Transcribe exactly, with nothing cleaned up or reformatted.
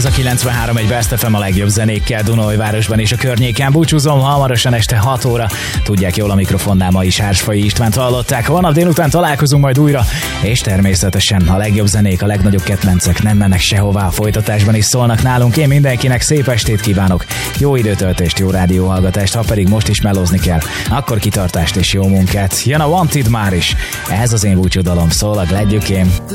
Ez a kilencvenhárom egy Best ef em a legjobb zenékkel Dunaújvárosban és a környéken. Búcsúzom, hamarosan este hat óra. Tudják jól, a mikrofonnál ma is Hársfai Istvánt hallották. Holnap délután találkozunk majd újra, és természetesen a legjobb zenék, a legnagyobb kedvencek nem mennek sehová, a folytatásban is szólnak nálunk. Én mindenkinek szép estét kívánok, jó időtöltést, jó rádióhallgatást, ha pedig most is melózni kell, akkor kitartást és jó munkát. Jön a Wanted már is. Ez az én búcsúdalom, szól a Glad You Came.